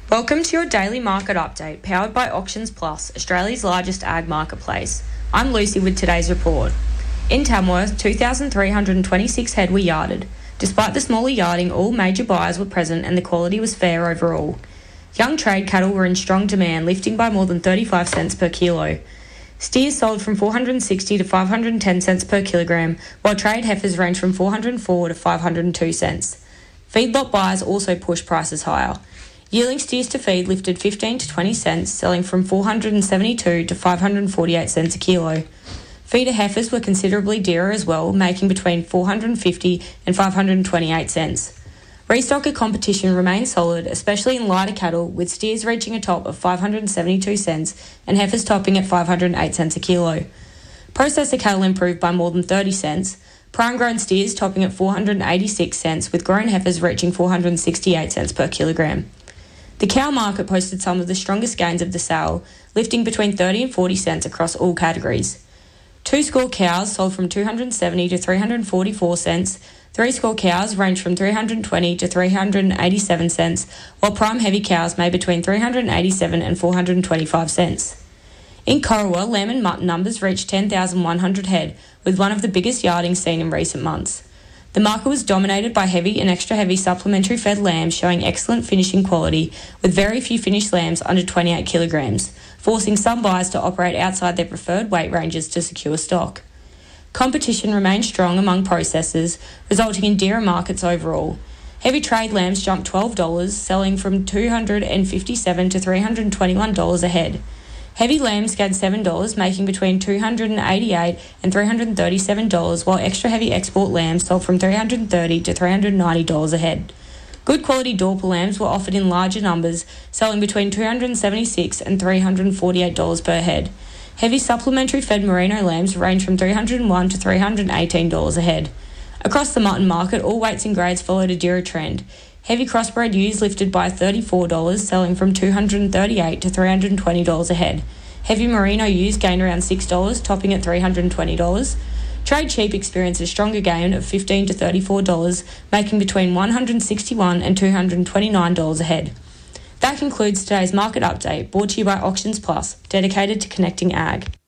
Welcome to your daily market update, powered by Auctions Plus, Australia's largest ag marketplace. I'm Lucy with today's report. In Tamworth, 2,326 head were yarded. Despite the smaller yarding, all major buyers were present and the quality was fair overall. Young trade cattle were in strong demand, lifting by more than 35 cents per kilo. Steers sold from 460 to 510 cents per kilogram, while trade heifers ranged from 404 to 502 cents. Feedlot buyers also pushed prices higher. Yearling steers to feed lifted 15 to 20 cents, selling from 472 to 548 cents a kilo. Feeder heifers were considerably dearer as well, making between 450 and 528 cents. Restocker competition remained solid, especially in lighter cattle, with steers reaching a top of 572 cents and heifers topping at 508 cents a kilo. Processor cattle improved by more than 30 cents, prime-grown steers topping at 486 cents, with grown heifers reaching 468 cents per kilogram. The cow market posted some of the strongest gains of the sale, lifting between 30 and 40 cents across all categories. Two-score cows sold from 270 to 344 cents, three-score cows ranged from 320 to 387 cents, while prime heavy cows made between 387 and 425 cents. In Corowa, lamb and mutton numbers reached 10,100 head, with one of the biggest yardings seen in recent months. The market was dominated by heavy and extra heavy supplementary fed lambs showing excellent finishing quality, with very few finished lambs under 28 kilograms, forcing some buyers to operate outside their preferred weight ranges to secure stock. Competition remained strong among processors, resulting in dearer markets overall. Heavy trade lambs jumped $12, selling from $257 to $321 a head. Heavy lambs gained $7, making between $288 and $337, while extra heavy export lambs sold from $330 to $390 a head. Good quality Dorper lambs were offered in larger numbers, selling between $276 and $348 per head. Heavy supplementary fed merino lambs range from $301 to $318 a head. Across the mutton market, all weights and grades followed a dearer trend. Heavy crossbred ewes lifted by $34, selling from $238 to $320 a head. Heavy merino ewes gained around $6, topping at $320. Trade sheep experienced a stronger gain of $15 to $34, making between $161 and $229 a head. That concludes today's market update, brought to you by Auctions Plus, dedicated to connecting ag.